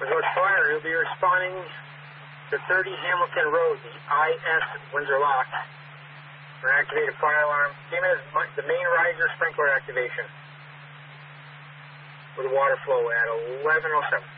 Resource Fire, he'll be responding to 30 Hamilton Road, the IS Windsor Lock, for an activated fire alarm. Same as the main riser sprinkler activation with water flow at 11:07.